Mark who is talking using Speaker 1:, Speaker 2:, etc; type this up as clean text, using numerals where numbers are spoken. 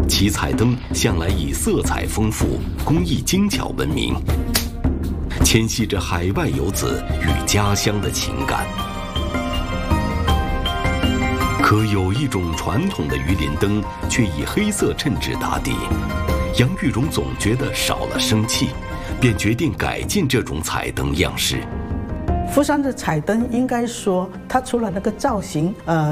Speaker 1: 其彩灯向来以色彩丰富、工艺精巧闻名，牵系着海外游子与家乡的情感。可有一种传统的鱼鳞灯却以黑色衬纸打底，杨玉荣总觉得少了生气，便决定改进这种彩灯样式。
Speaker 2: 福山的彩灯应该说，它除了那个造型，